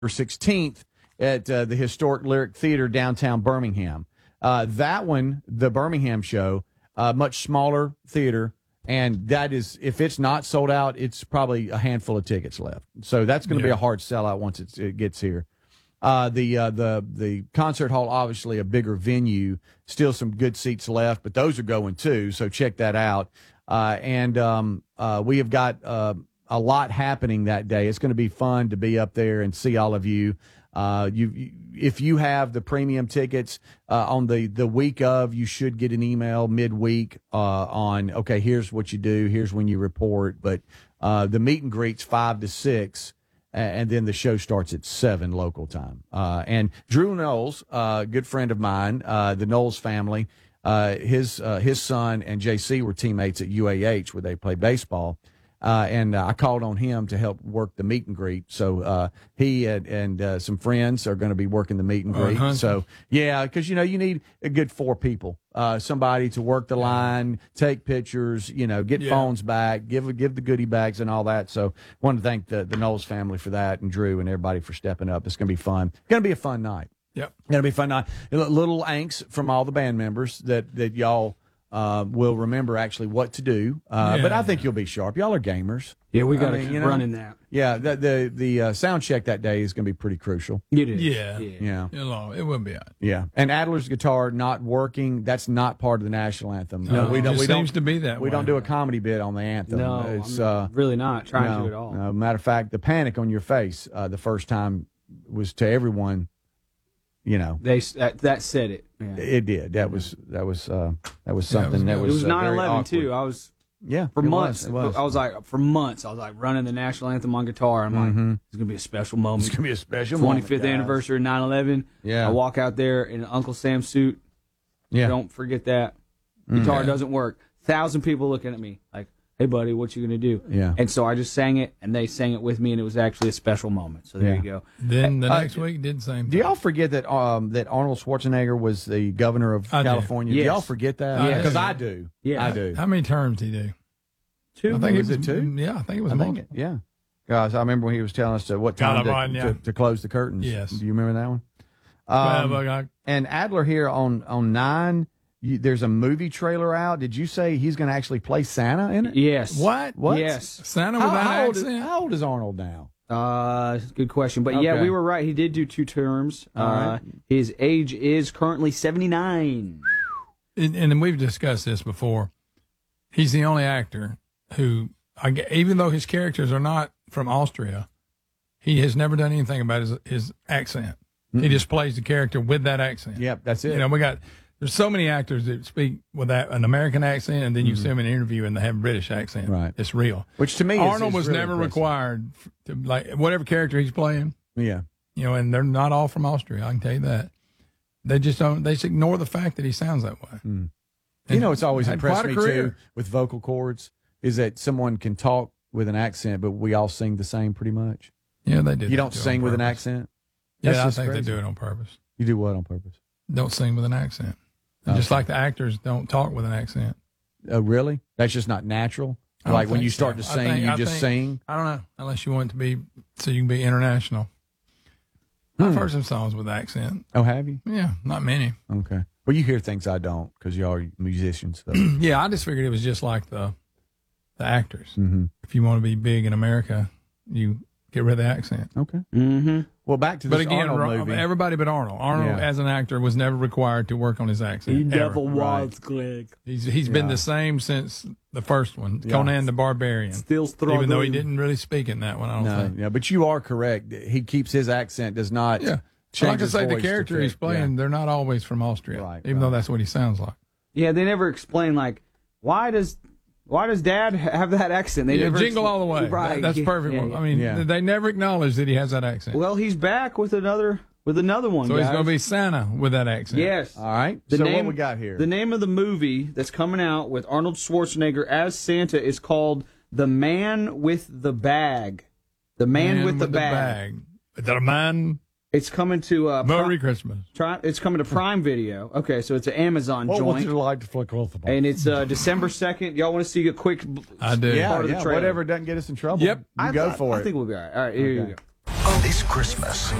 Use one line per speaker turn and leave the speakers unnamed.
16th at the historic Lyric Theater downtown Birmingham. That one, the Birmingham show, much smaller theater, and that is, if it's not sold out, it's probably a handful of tickets left. So that's going to be a hard sellout once it gets here. The concert hall, obviously a bigger venue, still some good seats left, but those are going too. So check that out. We have got a lot happening that day. It's going to be fun to be up there and see all of you. If you have the premium tickets on the week of, you should get an email midweek on, okay, here's what you do, here's when you report. But the meet and greet's 5 to 6. And then the show starts at 7 local time. And Drew Knowles, a good friend of mine, the Knowles family, his son and JC were teammates at UAH where they play baseball. And I called on him to help work the meet and greet. So he and some friends are going to be working the meet and greet. So, yeah, because, you need a good 4 people. Somebody to work the line, take pictures, get phones back, give the goodie bags and all that. So I want to thank the Knowles family for that, and Drew and everybody for stepping up. It's going to be fun. Going to be a fun night.
Yep.
Going to be a fun night. A little angst from all the band members that y'all will remember actually what to do. But I think you'll be sharp. Y'all are gamers.
Yeah, we got to keep running that.
Yeah, the sound check that day is going to be pretty crucial.
It is.
Yeah.
It will be.
Yeah. And Adler's guitar not working, that's not part of the national anthem.
No, we don't. Seems to be that
we
way.
don't do a comedy bit on the anthem.
No,
it's
really not trying to at all.
Matter of fact, the panic on your face the first time was to everyone.
That said it. Yeah.
It did. That was something that was
It was 9/11 too. I was for months.
It was.
I was like running the national anthem on guitar. I'm like, it's gonna be a special moment.
It's gonna be a special
25th anniversary of 9/11.
Yeah.
I walk out there in an Uncle Sam suit.
Yeah.
Don't forget that. Guitar doesn't work. 1,000 people looking at me like, hey buddy, what you gonna do?
Yeah.
And so I just sang it, and they sang it with me, and it was actually a special moment. So there you go.
Then the next week did the same thing.
Do y'all forget that that Arnold Schwarzenegger was the governor of California?
Yes.
Do y'all forget that?
Yes.
Because I do.
Yeah.
I do.
How many terms did he do?
2.
I think
Was it 2?
Yeah, I think it was
I think
multiple.
yeah. Guys, I remember when he was telling us what time to close the curtains.
Yes.
Do you remember that one? And Adler here on 9. There's a movie trailer out. Did you say he's going to actually play Santa in it?
Yes.
What?
Yes.
Santa with that accent?
How old is Arnold now?
Good question. But
Okay.
we were right. He did do 2 terms.
right.
His age is currently 79.
And we've discussed this before. He's the only actor who, even though his characters are not from Austria, he has never done anything about his accent. He just plays the character with that accent.
Yep, that's it.
There's so many actors that speak with an American accent, and then you see them in an interview and they have a British accent.
Right.
It's real.
Which to me
Arnold was
really
never
impressive.
required to, whatever character he's playing.
Yeah.
And they're not all from Austria. I can tell you that. They just don't. They just ignore the fact that he sounds that way.
It's always
had
impressed
quite
me
a
too
career.
with vocal cords is that someone can talk with an accent, but we all sing the same pretty much.
Yeah, they do.
You don't sing with an accent? That's
Yeah, I
just
think
crazy.
they do it on purpose.
You do what on purpose?
Don't sing with an accent. And just like the actors don't talk with an accent.
Oh, really? That's just not natural?
I don't
Like when
think
you
so.
start to
I
sing,
think-
you
I
just
think-
sing?
I don't know, unless you want it to be so you can be international. I've heard some songs with accent.
Oh, have you?
Yeah, not many.
Okay. Well, you hear things I don't because y'all are musicians. So.
Yeah, I just figured it was just like the actors.
Mm-hmm.
If you want to be big in America, you get rid of the accent.
Okay.
Mm-hmm.
Well, back to
But
this
again,
Arnold movie.
everybody but Arnold. Arnold,
Yeah.
as an actor, was never required to work on his accent.
He
ever.
never was, Greg.
He's been
Yeah.
the same since the first one,
Yeah.
Conan the Barbarian.
Still struggling.
Even though he didn't really speak in that one, I don't
No,
think.
yeah, but you are correct. He keeps his accent, does not
Yeah.
change
Like I
his
say, the
voice to
character
fit.
he's playing, they're not always from Austria,
Right,
even though that's what he sounds like.
Yeah, they never explain why does Dad have that accent? They never
Jingle All the Way.
Right.
That's perfect.
Yeah, yeah.
I mean,
Yeah.
they never acknowledge that he has that accent.
Well, he's back with another one.
So he's
guys.
going to be Santa with that accent.
Yes.
All right.
The
So
name,
what we got here?
The name of the movie that's coming out with Arnold Schwarzenegger as Santa is called The Man with the Bag. The Man with the Bag.
The man.
It's coming to
Merry Christmas.
It's coming to Prime Video. Okay, so it's an Amazon
What would
joint,
you like to flick off the ball?
and it's December 2nd. Y'all want to see a quick?
I do.
Yeah,
part of the
yeah.
trailer.
Whatever doesn't get us in trouble.
Yep.
You go for
I
it.
think we'll be all right. All right, here you
Okay.
go.
This Christmas,